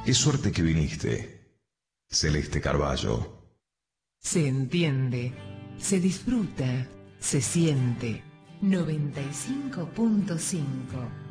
Qué suerte que viniste, Celeste Carballo. Se entiende, se disfruta, se siente. 95.5